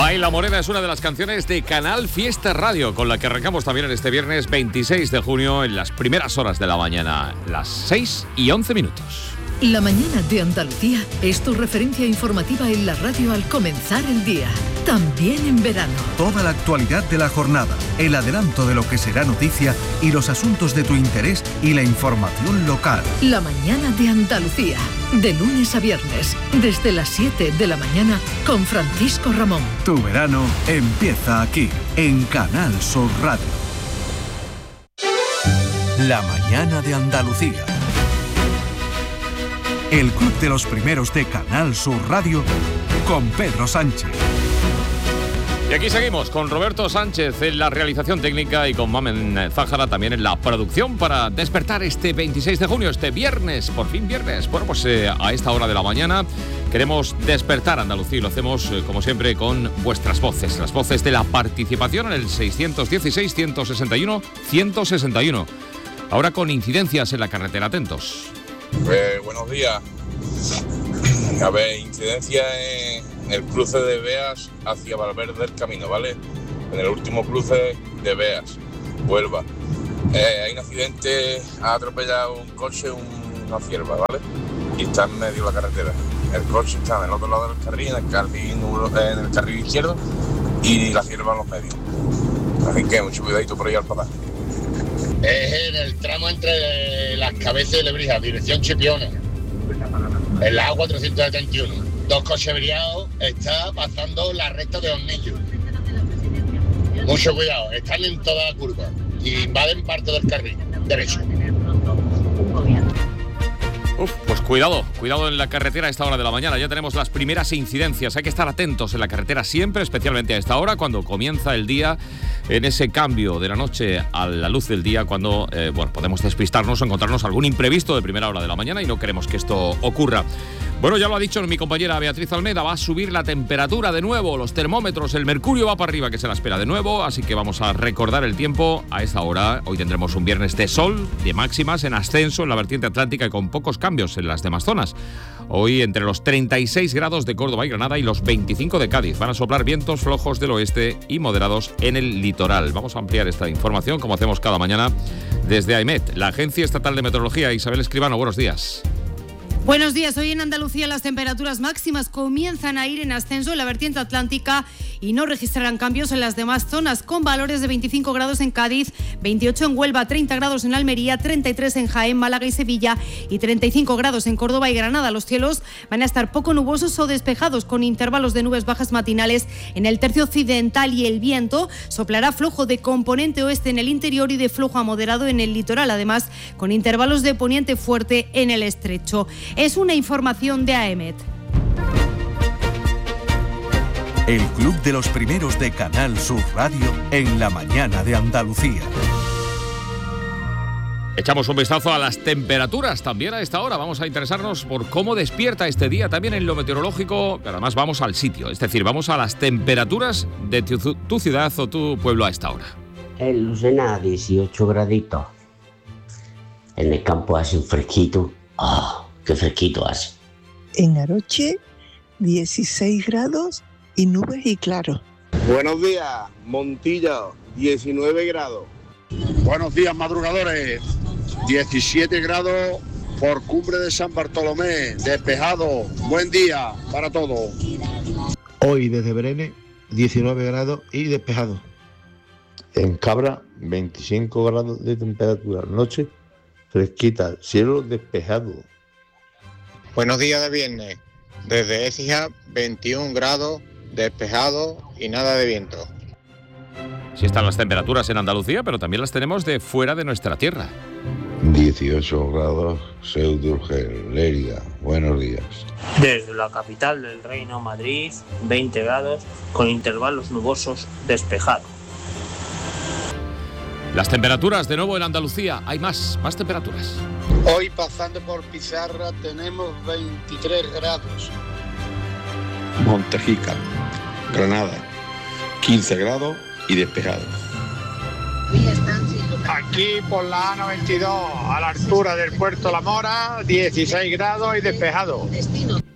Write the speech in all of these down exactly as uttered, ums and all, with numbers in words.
Baila Morena es una de las canciones de Canal Fiesta Radio, con la que arrancamos también en este viernes veintiséis de junio en las primeras horas de la mañana, las seis y once minutos. La mañana de Andalucía es tu referencia informativa en la radio al comenzar el día, también en verano. Toda la actualidad de la jornada, el adelanto de lo que será noticia y los asuntos de tu interés y la información local. La mañana de Andalucía, de lunes a viernes, desde las siete de la mañana, con Francisco Ramón. Tu verano empieza aquí, en Canal Sur Radio. La mañana de Andalucía. El Club de los Primeros de Canal Sur Radio con Pedro Sánchez. Y aquí seguimos con Roberto Sánchez en la realización técnica y con Mamen Zájara también en la producción para despertar este veintiséis de junio, este viernes, por fin viernes. Bueno, pues eh, a esta hora de la mañana queremos despertar Andalucía y lo hacemos, eh, como siempre, con vuestras voces, las voces de la participación en el seiscientos dieciséis, ciento sesenta y uno, ciento sesenta y uno. Ahora con incidencias en la carretera, atentos. Eh, buenos días. A ver, incidencia en el cruce de Beas hacia Valverde del Camino, ¿vale? En el último cruce de Beas, Huelva. Eh, hay un accidente, ha atropellado un coche, una cierva, ¿vale? Y está en medio de la carretera. El coche está en el otro lado del carril, en el carril, en el carril izquierdo, y la cierva en los medios. Así que mucho cuidadito por ahí al pasar. Es en el tramo entre las Cabezas y Lebrija, dirección Chipiona, en la A cuatrocientos setenta y uno. Dos coches averiados, está pasando la recta de Hornillo. Mucho cuidado, están en toda la curva y invaden parte del carril derecho. Uf, pues cuidado, cuidado en la carretera a esta hora de la mañana. Ya tenemos las primeras incidencias. Hay que estar atentos en la carretera siempre, especialmente a esta hora, cuando comienza el día, en ese cambio de la noche a la luz del día, cuando eh, bueno, podemos despistarnos o encontrarnos algún imprevisto de primera hora de la mañana y no queremos que esto ocurra. Bueno, ya lo ha dicho mi compañera Beatriz Almeida, va a subir la temperatura de nuevo, los termómetros, el mercurio va para arriba, que se la espera de nuevo, así que vamos a recordar el tiempo a esta hora. Hoy tendremos un viernes de sol, de máximas en ascenso en la vertiente atlántica y con pocos cambios en las demás zonas. Hoy entre los treinta y seis grados de Córdoba y Granada y los veinticinco de Cádiz. Van a soplar vientos flojos del oeste y moderados en el litoral. Vamos a ampliar esta información, como hacemos cada mañana, desde AEMET, la Agencia Estatal de Meteorología. Isabel Escribano, buenos días. Buenos días. Hoy en Andalucía las temperaturas máximas comienzan a ir en ascenso en la vertiente atlántica y no registrarán cambios en las demás zonas, con valores de veinticinco grados en Cádiz, veintiocho en Huelva, treinta grados en Almería, treinta y tres en Jaén, Málaga y Sevilla y treinta y cinco grados en Córdoba y Granada. Los cielos van a estar poco nubosos o despejados, con intervalos de nubes bajas matinales en el tercio occidental, y el viento soplará flojo de componente oeste en el interior y de flojo a moderado en el litoral, además con intervalos de poniente fuerte en el estrecho. Es una información de AEMET. El Club de los Primeros de Canal Sur Radio en la mañana de Andalucía. Echamos un vistazo a las temperaturas también a esta hora. Vamos a interesarnos por cómo despierta este día también en lo meteorológico, pero además vamos al sitio, es decir, vamos a las temperaturas de tu, tu ciudad o tu pueblo a esta hora. En Lucena, dieciocho graditos. En el campo hace un fresquito. ¡Ah! Oh, ¡qué fresquito hace! En Aroche, dieciséis grados y nubes y claro. Buenos días, Montillo, diecinueve grados. Buenos días, madrugadores. diecisiete grados por Cumbre de San Bartolomé, despejado. Buen día para todos. Hoy desde Berene, diecinueve grados y despejado. En Cabra, veinticinco grados de temperatura. Noche fresquita, cielo despejado. Buenos días de viernes. Desde Écija, veintiún grados, despejado y nada de viento. Sí están las temperaturas en Andalucía, pero también las tenemos de fuera de nuestra tierra. dieciocho grados, Ceuta, Urgel, Lérida. Buenos días. Desde la capital del Reino, Madrid, veinte grados, con intervalos nubosos, despejado. Las temperaturas de nuevo en Andalucía, hay más, más temperaturas. Hoy pasando por Pizarra tenemos veintitrés grados. Montejica, Granada, quince grados y despejado. Aquí por la A noventa y dos, a la altura del puerto La Mora, dieciséis grados y despejado.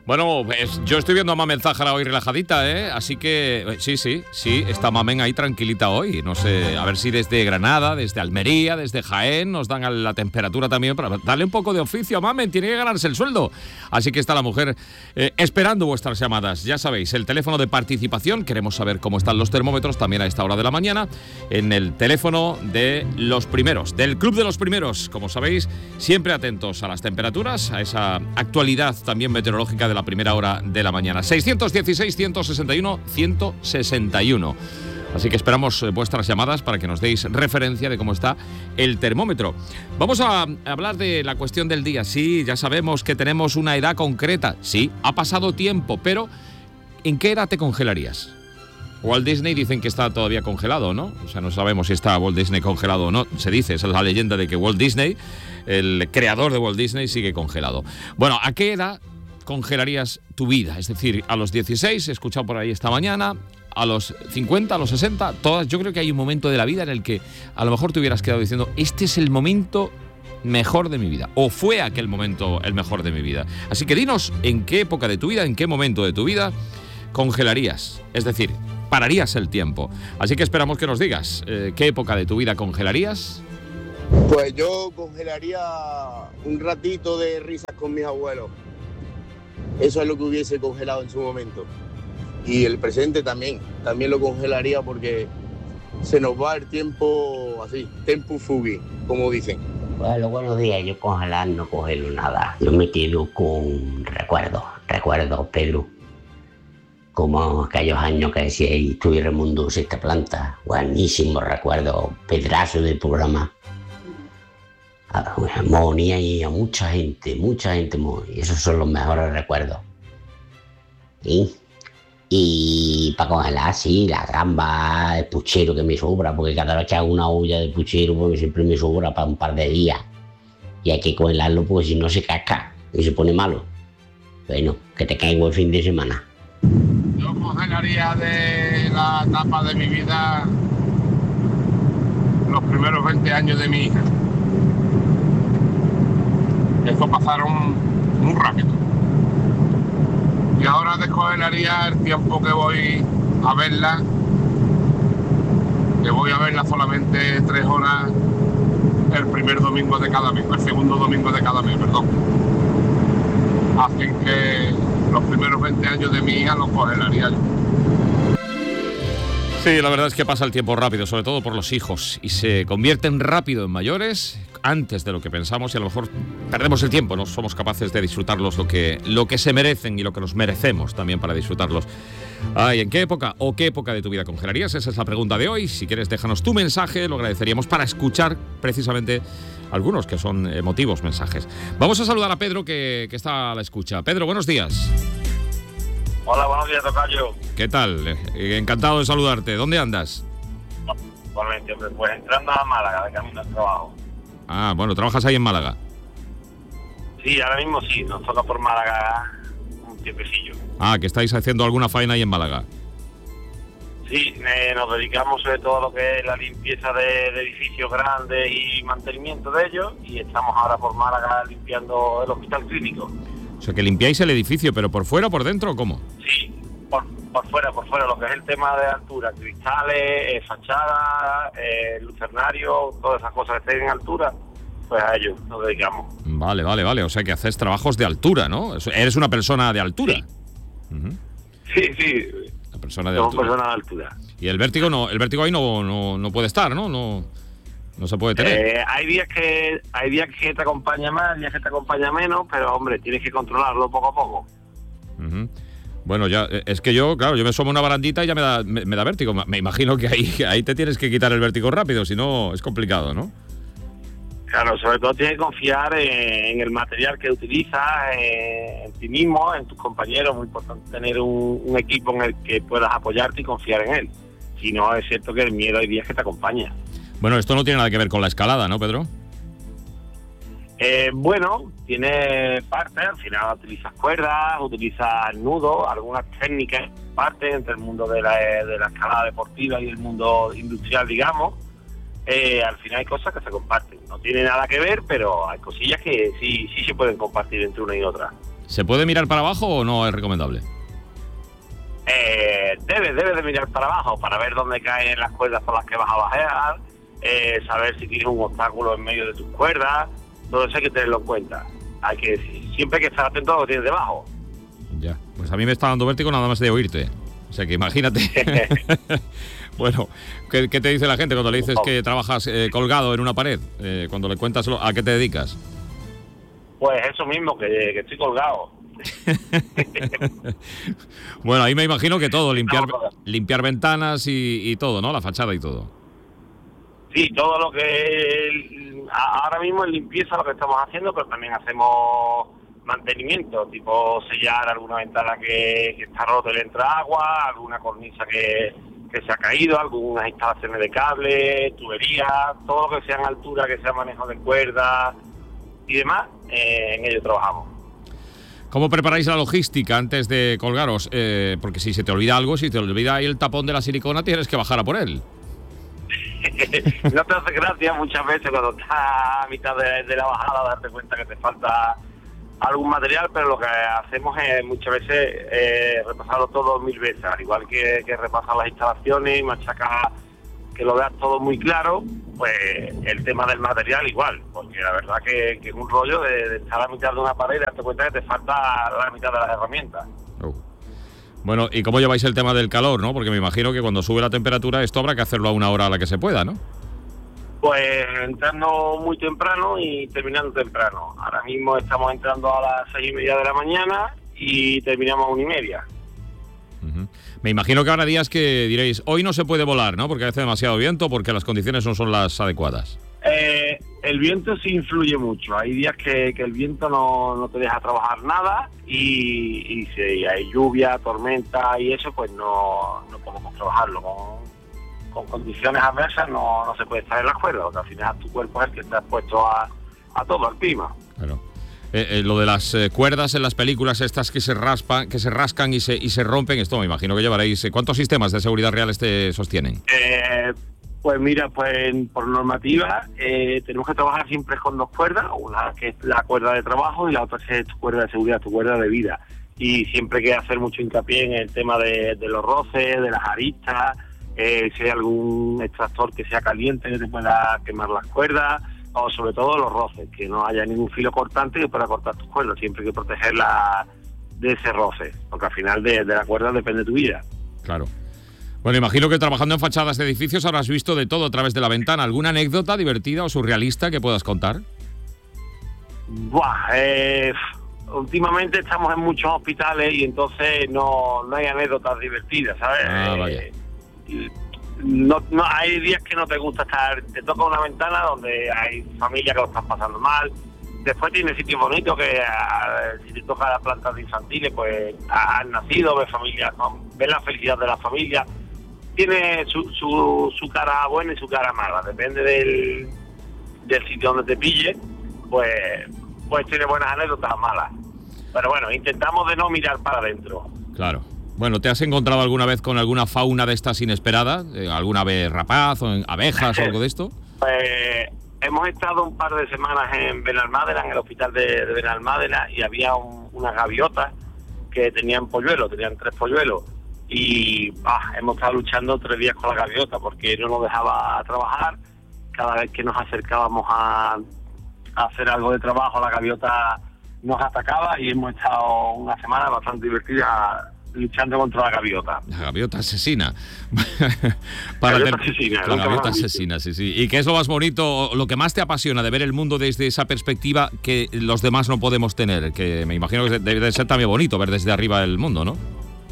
Bueno, pues yo estoy viendo a Mamen Zájara hoy relajadita, ¿eh? Así que sí, sí, sí, está Mamen ahí tranquilita hoy. No sé, a ver si desde Granada, desde Almería, desde Jaén nos dan la temperatura también para darle un poco de oficio a Mamen. Tiene que ganarse el sueldo. Así que está la mujer eh, esperando vuestras llamadas. Ya sabéis, el teléfono de participación. Queremos saber cómo están los termómetros también a esta hora de la mañana. En el teléfono de los primeros, del Club de los Primeros. Como sabéis, siempre atentos a las temperaturas, a esa actualidad también meteorológica de la primera hora de la mañana. seiscientos dieciséis, ciento sesenta y uno, ciento sesenta y uno. Así que esperamos vuestras llamadas para que nos deis referencia de cómo está el termómetro. Vamos a hablar de la cuestión del día. Sí, ya sabemos que tenemos una edad concreta. Sí, ha pasado tiempo, pero ¿en qué edad te congelarías? Walt Disney dicen que está todavía congelado, ¿no? O sea, no sabemos si está Walt Disney congelado o no. Se dice, esa es la leyenda de que Walt Disney, el creador de Walt Disney, sigue congelado. Bueno, ¿a qué edad congelarías tu vida? Es decir, a los dieciséis, he escuchado por ahí esta mañana, a los cincuenta, a los sesenta, todas. Yo creo que hay un momento de la vida en el que a lo mejor te hubieras quedado diciendo, este es el momento mejor de mi vida, o fue aquel momento el mejor de mi vida. Así que dinos en qué época de tu vida, en qué momento de tu vida congelarías, es decir, pararías el tiempo. Así que esperamos que nos digas eh, qué época de tu vida congelarías. Pues yo congelaría un ratito de risas con mis abuelos. Eso es lo que hubiese congelado en su momento. Y el presente también, también lo congelaría porque se nos va el tiempo así, tempus fugit, como dicen. Bueno, buenos días, yo congelar no congelo nada. Yo me quedo con recuerdos, recuerdos, Pedro. Como aquellos años que decía, y estuviera el mundo sexta planta. Buenísimos recuerdos, pedazo de programa. Moría y a mucha gente, mucha gente moría. Esos son los mejores recuerdos. ¿Sí? Y para congelar, sí, la gamba, el puchero que me sobra, porque cada noche hago una olla de puchero porque siempre me sobra para un par de días. Y hay que congelarlo porque si no se casca y se pone malo. Bueno, que te caigo el fin de semana. Yo congelaría de la etapa de mi vida los primeros veinte años de mi hija. Eso pasaron muy rápido. Y ahora descongelaría el tiempo que voy a verla, que voy a verla solamente tres horas el primer domingo de cada mes, el segundo domingo de cada mes, perdón. Así que los primeros veinte años de mi hija los congelaría yo. Sí, la verdad es que pasa el tiempo rápido, sobre todo por los hijos, y se convierten rápido en mayores antes de lo que pensamos y a lo mejor perdemos el tiempo, no somos capaces de disfrutarlos lo que, lo que se merecen y lo que nos merecemos también para disfrutarlos. Ay, ¿en qué época o qué época de tu vida congelarías? Esa es la pregunta de hoy. Si quieres, déjanos tu mensaje, lo agradeceríamos para escuchar precisamente algunos que son emotivos mensajes. Vamos a saludar a Pedro, que, que está a la escucha. Pedro, buenos días. Hola, buenos días, tocayo. ¿Qué tal? Eh, encantado de saludarte. ¿Dónde andas? Igualmente, hombre, pues entrando a Málaga, de camino al trabajo. Ah, bueno, ¿trabajas ahí en Málaga? Sí, ahora mismo sí, nos toca por Málaga un tiempecillo. Ah, que estáis haciendo alguna faena ahí en Málaga. Sí, eh, nos dedicamos sobre todo a lo que es la limpieza de, de edificios grandes y mantenimiento de ellos, y estamos ahora por Málaga limpiando el hospital clínico. O sea, que limpiáis el edificio, pero ¿por fuera o por dentro o cómo? Sí, por, por fuera, por fuera, lo que es el tema de altura, cristales, eh, fachadas, eh, lucernario, todas esas cosas que estén en altura, pues a ello nos dedicamos. Vale, vale, vale, o sea que haces trabajos de altura, ¿no? Eres una persona de altura. Sí, uh-huh. sí, sí. Una persona de Somos altura. personas de altura. Y el vértigo no, el vértigo ahí no, no, no puede estar, ¿no? No, no se puede tener. Eh, hay días que hay días que te acompaña más, días que te acompaña menos, pero hombre, tienes que controlarlo poco a poco. Uh-huh. Bueno, ya es que yo, claro, yo me sumo una barandita y ya me da, me, me da vértigo. Me imagino que ahí, ahí te tienes que quitar el vértigo rápido, si no es complicado, ¿no? Claro, sobre todo tienes que confiar en, en el material que utilizas, en, en ti mismo, en tus compañeros. Muy importante tener un, un equipo en el que puedas apoyarte y confiar en él. Si no, es cierto que el miedo hay días que te acompaña. Bueno, esto no tiene nada que ver con la escalada, ¿no, Pedro? Eh, bueno, tiene parte, al final utilizas cuerdas, utilizas nudos, algunas técnicas, parte entre el mundo de la, de la escalada deportiva y el mundo industrial, digamos. Eh, al final hay cosas que se comparten. No tiene nada que ver, pero hay cosillas que sí, sí se pueden compartir entre una y otra. ¿Se puede mirar para abajo o no es recomendable? Eh, debes, debes de mirar para abajo para ver dónde caen las cuerdas por las que vas a bajar, eh, saber si tienes un obstáculo en medio de tus cuerdas, todo eso hay que tenerlo en cuenta. Hay que siempre hay que estar atento a lo que tienes debajo. Ya, pues a mí me está dando vértigo nada más de oírte. O sea que imagínate. Bueno, ¿qué, ¿qué te dice la gente cuando le dices que trabajas eh, colgado en una pared? Eh, cuando le cuentas lo, a qué te dedicas. Pues eso mismo, que, que estoy colgado. Bueno, ahí me imagino que todo, limpiar limpiar ventanas y, y todo, ¿no? La fachada y todo. Sí, todo lo que... Ahora mismo en limpieza lo que estamos haciendo, pero también hacemos mantenimiento, tipo sellar alguna ventana que, que está rota y le entra agua, alguna cornisa que, que se ha caído, algunas instalaciones de cable, tuberías, todo lo que sea en altura, que sea manejo de cuerdas y demás, eh, en ello trabajamos. ¿Cómo preparáis la logística antes de colgaros? Eh, porque si se te olvida algo, si te olvida ahí el tapón de la silicona, tienes que bajar a por él. No te hace gracia muchas veces cuando estás a mitad de, de la bajada darte cuenta que te falta algún material, pero lo que hacemos es muchas veces eh, repasarlo todo mil veces, al igual que, que repasar las instalaciones y machacar que lo veas todo muy claro, pues el tema del material igual, porque la verdad que, que es un rollo de, de estar a la mitad de una pared y darte cuenta que te falta la mitad de las herramientas. Oh. Bueno, ¿y cómo lleváis el tema del calor, no? Porque me imagino que cuando sube la temperatura esto habrá que hacerlo a una hora a la que se pueda, ¿no? Pues entrando muy temprano y terminando temprano. Ahora mismo estamos entrando a las seis y media de la mañana y terminamos a una y media. Uh-huh. Me imagino que habrá días que diréis, hoy no se puede volar, ¿no? Porque hace demasiado viento, porque las condiciones no son las adecuadas. Eh, el viento sí influye mucho. Hay días que, que el viento no, no te deja trabajar nada y, y si hay lluvia, tormenta y eso, pues no, no podemos trabajarlo. Con, con condiciones adversas no, no se puede estar en las cuerdas, porque al final tu cuerpo es el que está expuesto a, a todo, al clima. Claro. Eh, eh, lo de las eh, cuerdas en las películas estas que se raspan, que se rascan y se y se rompen, esto me imagino que llevaréis. Eh, ¿Cuántos sistemas de seguridad reales te sostienen? Eh, pues mira, pues por normativa eh, tenemos que trabajar siempre con dos cuerdas, una que es la cuerda de trabajo y la otra es tu cuerda de seguridad, tu cuerda de vida. Y siempre hay que hacer mucho hincapié en el tema de, de los roces, de las aristas, eh, si hay algún extractor que sea caliente que te pueda quemar las cuerdas, o sobre todo los roces, que no haya ningún filo cortante que pueda cortar tus cuerdas. Siempre hay que protegerla de ese roce, porque al final de, de la cuerda depende tu vida. Claro. Bueno, imagino que trabajando en fachadas de edificios habrás visto de todo a través de la ventana. ¿Alguna anécdota divertida o surrealista que puedas contar? Buah, eh, últimamente estamos en muchos hospitales y entonces no, no hay anécdotas divertidas, ¿sabes? Ah, vaya. Eh, No, no, hay días que no te gusta estar, te toca una ventana donde hay familias que lo están pasando mal. Después tiene sitios bonitos que a, si te toca las plantas infantiles, pues han nacido, ves familias, ves la felicidad de la familia. Tiene su, su, su cara buena y su cara mala, depende del, del sitio donde te pille, pues, pues tiene buenas anécdotas malas. Pero bueno, intentamos de no mirar para adentro. Claro. Bueno, ¿te has encontrado alguna vez con alguna fauna de estas inesperada? ¿Alguna ave rapaz o abejas o algo de esto? Pues hemos estado un par de semanas en Benalmádena, en el hospital de, de Benalmádena, y había un, unas gaviotas que tenían polluelos, tenían tres polluelos. Y bah, hemos estado luchando tres días con la gaviota porque no nos dejaba trabajar. Cada vez que nos acercábamos a, a hacer algo de trabajo, la gaviota nos atacaba y hemos estado una semana bastante divertida luchando contra la gaviota. La gaviota asesina. Para gaviota ter... asesina. La gaviota asesina, sí, sí. ¿Y qué es lo más bonito, lo que más te apasiona de ver el mundo desde esa perspectiva que los demás no podemos tener? Que me imagino que debe de ser también bonito ver desde arriba el mundo, ¿no?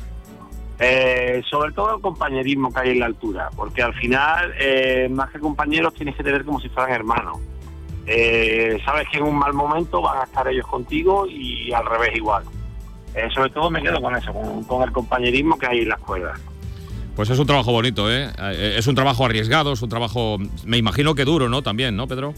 Eh, sobre todo el compañerismo que hay en la altura, porque al final, eh, más que compañeros, tienes que tener como si fueran hermanos. Eh, sabes que en un mal momento van a estar ellos contigo y al revés igual. Eh, sobre todo me quedo con eso, con, con el compañerismo que hay en las cuerdas. Pues es un trabajo bonito, ¿eh? Es un trabajo arriesgado, es un trabajo, me imagino que duro, ¿no? También, ¿no, Pedro?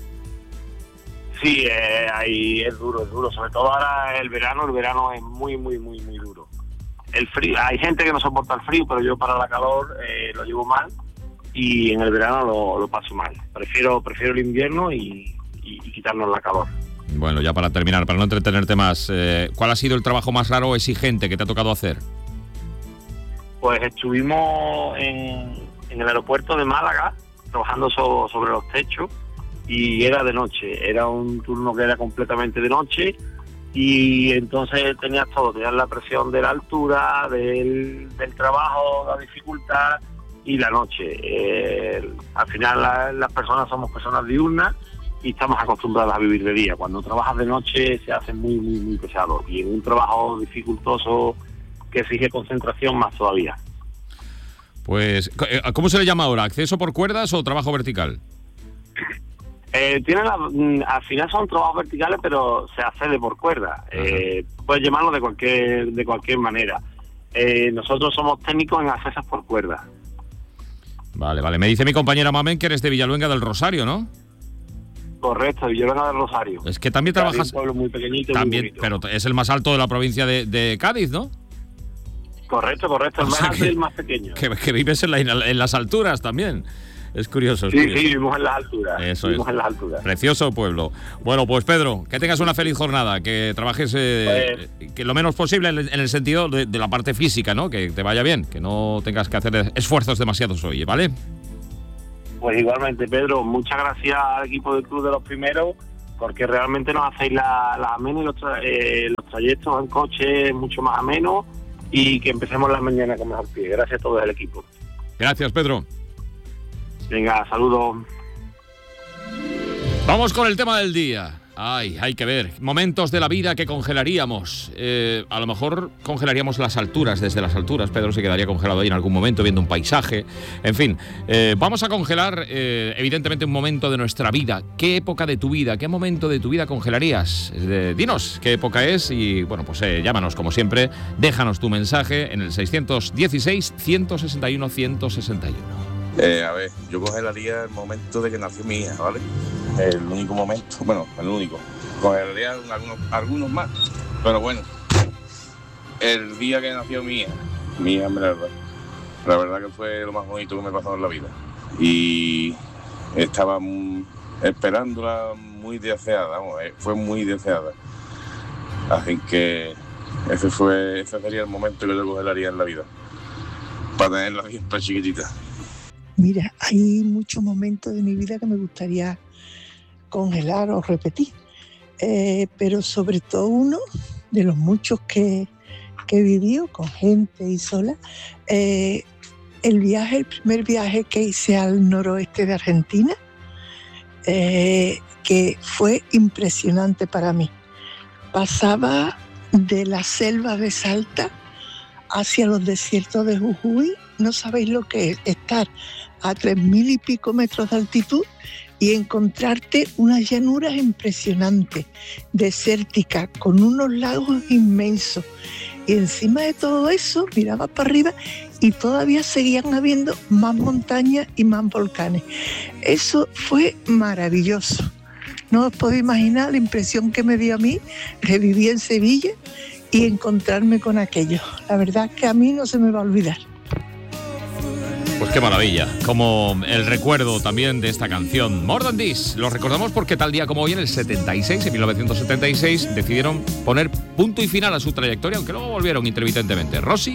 Sí, eh, ahí es duro, es duro. Sobre todo ahora el verano, el verano es muy, muy, muy, muy duro. El frío, hay gente que no soporta el frío, pero yo para la calor eh, lo llevo mal y en el verano lo, lo paso mal. Prefiero, prefiero el invierno y, y, y quitarnos la calor. Bueno, ya para terminar, para no entretenerte más, eh, ¿cuál ha sido el trabajo más raro o exigente que te ha tocado hacer? Pues estuvimos en, en el aeropuerto de Málaga trabajando so, sobre los techos y era de noche, era un turno que era completamente de noche y entonces tenías todo, tenías la presión de la altura, del, del trabajo, la dificultad y la noche. Eh, al final la, las personas somos personas diurnas y estamos acostumbrados a vivir de día. Cuando trabajas de noche se hace muy, muy, muy pesado y en un trabajo dificultoso que exige concentración más todavía. Pues, ¿cómo se le llama ahora? ¿Acceso por cuerdas o trabajo vertical? Eh, tienen la, al final son trabajos verticales, pero se accede por cuerda. Eh, puedes llamarlo de cualquier de cualquier manera. Eh, nosotros somos técnicos en accesos por cuerda. Vale, vale. Me dice mi compañera Mamen que eres de Villaluenga del Rosario, ¿no? Correcto, Villaluenga del Rosario. Es que también trabajas... Un pueblo muy pequeñito, también, muy bonito. pero es el más alto de la provincia de, de Cádiz, ¿no? Correcto, correcto. El O más sea alto que- y el más pequeño. Que, que vives en, la- en las alturas también. Es curioso, es Sí, curioso. sí, vivimos en las alturas. Eso vivimos es. en las alturas. Precioso pueblo. Bueno, pues Pedro, que tengas una feliz jornada, que trabajes eh, que lo menos posible en el, en el sentido de, de la parte física, ¿no? Que te vaya bien, que no tengas que hacer esfuerzos demasiados hoy, ¿vale? Pues igualmente, Pedro, muchas gracias al equipo del Club de los Primeros, porque realmente nos hacéis la, la amena y los, tra- eh, los trayectos en coche mucho más amenos y que empecemos la mañana con mejor pie. Gracias a todo el equipo. Gracias, Pedro. Venga, saludos. Vamos con el tema del día. Ay, hay que ver. Momentos de la vida que congelaríamos. Eh, a lo mejor congelaríamos las alturas, desde las alturas. Pedro se quedaría congelado ahí en algún momento viendo un paisaje. En fin, eh, vamos a congelar eh, evidentemente un momento de nuestra vida. ¿Qué época de tu vida, qué momento de tu vida congelarías? Eh, dinos qué época es y, bueno, pues eh, llámanos como siempre. Déjanos tu mensaje en el seiscientos dieciséis, ciento sesenta y uno, ciento sesenta y uno. Eh, a ver, yo congelaría el momento de que nació mi hija, ¿vale? El único momento, bueno, el único. Congelaría algunos, algunos más, pero bueno, el día que nació mi hija, mi hija, la verdad, la verdad que fue lo más bonito que me pasó en la vida. Y estaba mm, esperándola muy deseada, vamos, eh, fue muy deseada. Así que ese, fue, ese sería el momento que yo congelaría en la vida, para tenerla siempre chiquitita. Mira, hay muchos momentos de mi vida que me gustaría congelar o repetir, eh, pero sobre todo uno de los muchos que, que he vivido con gente y sola, eh, el viaje, el primer viaje que hice al noroeste de Argentina, eh, que fue impresionante para mí. Pasaba de la selva de Salta hacia los desiertos de Jujuy. No sabéis lo que es estar a tres mil y pico metros de altitud y encontrarte unas llanuras impresionantes, desérticas, con unos lagos inmensos. Y encima de todo eso, miraba para arriba y todavía seguían habiendo más montañas y más volcanes. Eso fue maravilloso. No os podéis imaginar la impresión que me dio a mí, reviví en Sevilla y encontrarme con aquello. La verdad es que a mí no se me va a olvidar. Pues qué maravilla, como el recuerdo también de esta canción More Than This. Lo recordamos porque tal día como hoy, en el setenta y seis, en mil novecientos setenta y seis, decidieron poner punto y final a su trayectoria, aunque luego volvieron intermitentemente. Rosy